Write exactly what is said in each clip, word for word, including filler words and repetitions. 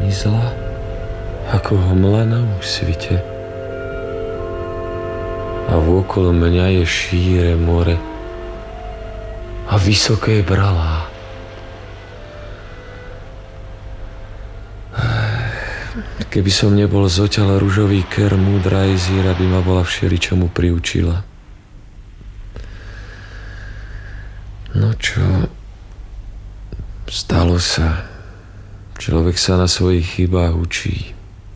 zmizla ako hmla na úsvite. A vôkolo mňa je šíre more a vysoké bralá. Keby som nebol zoťal ružový ker, múdra Ezíra by ma bola všeličomu priučila. No čo? Stalo sa. Človek sa na svojich chybách učí.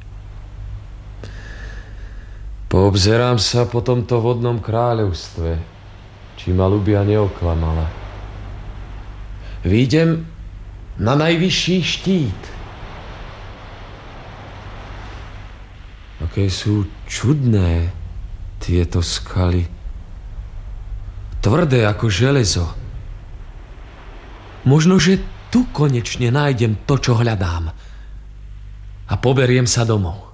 Poobzerám sa po tomto vodnom kráľovstve, či ma ľubia neoklamala. Výjdem na najvyšší štít. Aké sú čudné tieto skaly. Tvrdé ako železo. Možno, že tu konečne nájdem to, čo hľadám. A poberiem sa domov.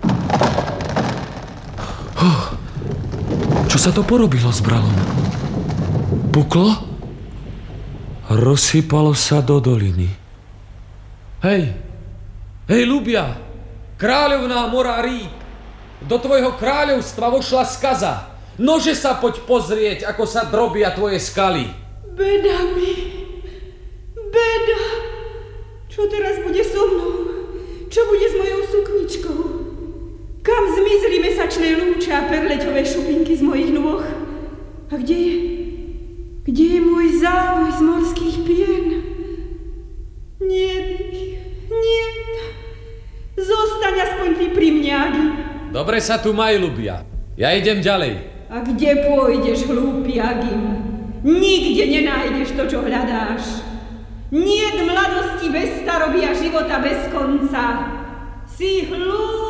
Oh, čo sa to porobilo s bralom? Puklo? Rozsypalo sa do doliny. Hej, hej, ľubia, kráľovná mora rýb, do tvojho kráľovstva vošla skaza. Nože sa poď pozrieť, ako sa drobia tvoje skaly. Beda mi, beda. Čo teraz bude so mnou? Čo bude s mojou sukničkou? Kam zmizli mesačné lúče a perleťové šupinky z mojich nôh? A kde je? Kde je môj závoj z morských pien? Nie, nie. Zostaň aspoň ty pri mne, Agi. Dobre sa tu maj, ľubia. Ja idem ďalej. A kde pôjdeš, hlúpy Agim? Nikde nenájdeš to, čo hľadáš. Niet mladosti bez starobia, života bez konca. Si hlúpy.